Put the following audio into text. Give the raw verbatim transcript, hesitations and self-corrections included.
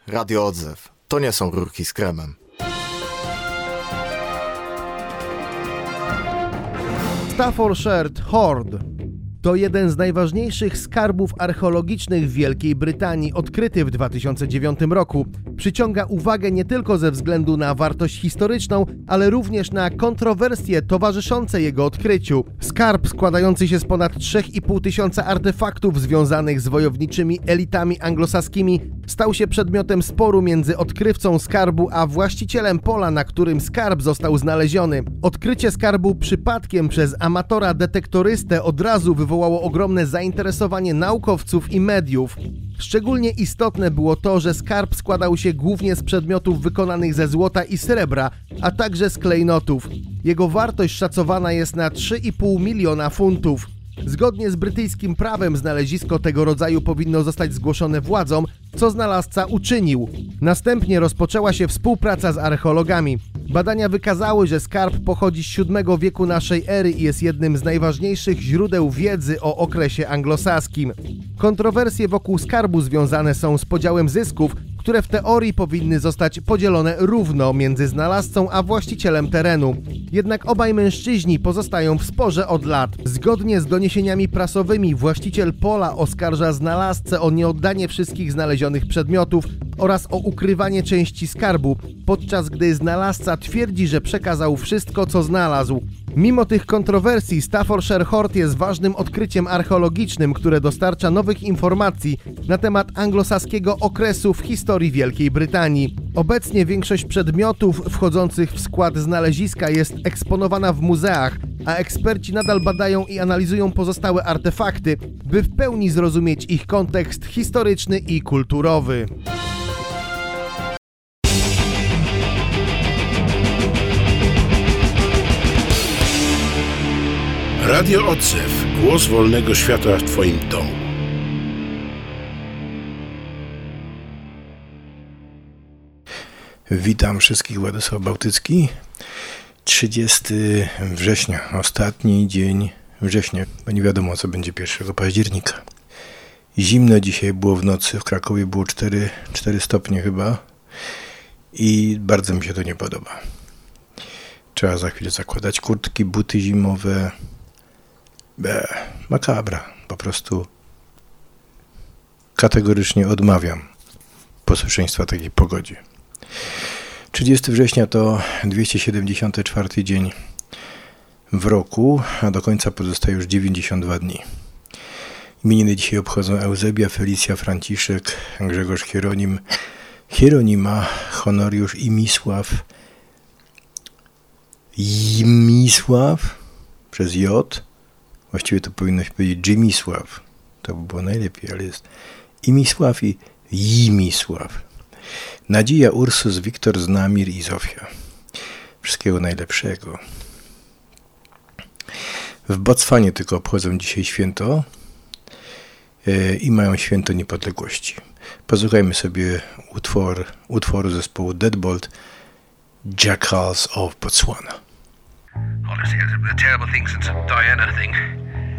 Radio Odzew. To nie są rurki z kremem. Staffordshire Hoard to jeden z najważniejszych skarbów archeologicznych w Wielkiej Brytanii, odkryty w dwa tysiące dziewiątym roku. Przyciąga uwagę nie tylko ze względu na wartość historyczną, ale również na kontrowersje towarzyszące jego odkryciu. Skarb składający się z ponad trzy i pół tysiąca artefaktów związanych z wojowniczymi elitami anglosaskimi stał się przedmiotem sporu między odkrywcą skarbu a właścicielem pola, na którym skarb został znaleziony. Odkrycie skarbu przypadkiem przez amatora detektorystę od razu wywołało ogromne zainteresowanie naukowców i mediów. Szczególnie istotne było to, że skarb składał się głównie z przedmiotów wykonanych ze złota i srebra, a także z klejnotów. Jego wartość szacowana jest na trzy i pół miliona funtów. Zgodnie z brytyjskim prawem znalezisko tego rodzaju powinno zostać zgłoszone władzom, co znalazca uczynił. Następnie rozpoczęła się współpraca z archeologami. Badania wykazały, że skarb pochodzi z siódmego wieku naszej ery i jest jednym z najważniejszych źródeł wiedzy o okresie anglosaskim. Kontrowersje wokół skarbu związane są z podziałem zysków, które w teorii powinny zostać podzielone równo między znalazcą a właścicielem terenu. Jednak obaj mężczyźni pozostają w sporze od lat. Zgodnie z doniesieniami prasowymi właściciel pola oskarża znalazcę o nieoddanie wszystkich znalezionych przedmiotów oraz o ukrywanie części skarbu, podczas gdy znalazca twierdzi, że przekazał wszystko, co znalazł. Mimo tych kontrowersji, Staffordshire Hoard jest ważnym odkryciem archeologicznym, które dostarcza nowych informacji na temat anglosaskiego okresu w historii Wielkiej Brytanii. Obecnie większość przedmiotów wchodzących w skład znaleziska jest eksponowana w muzeach, a eksperci nadal badają i analizują pozostałe artefakty, by w pełni zrozumieć ich kontekst historyczny i kulturowy. Radio Odzew. Głos wolnego świata w Twoim domu. Witam wszystkich, Władysław Bałtycki. trzydziestego września, ostatni dzień września, bo nie wiadomo, co będzie pierwszego października. Zimno dzisiaj było w nocy, w Krakowie było cztery, cztery stopnie chyba i bardzo mi się to nie podoba. Trzeba za chwilę zakładać kurtki, buty zimowe. Be, makabra. Po prostu kategorycznie odmawiam posłuszeństwa takiej pogodzie. trzydziestego września to dwieście siedemdziesiąty czwarty dzień w roku, a do końca pozostaje już dziewięćdziesiąt dwa dni. Imieniny dzisiaj obchodzą Eusebia, Felicja, Franciszek, Grzegorz Hieronim, Hieronima, Honoriusz i Misław. Jimisław przez J. Właściwie to powinno się powiedzieć Jimisław. To by było najlepiej, ale jest Imisław i Jimisław. Nadzieja, Ursus, Wiktor, Znamir i Zofia. Wszystkiego najlepszego. W Botswanie tylko obchodzą dzisiaj święto yy, i mają święto niepodległości. Posłuchajmy sobie utwór, utworu zespołu Deadbolt, Jackals of Botswana. All this is a terrible thing since Diana thing.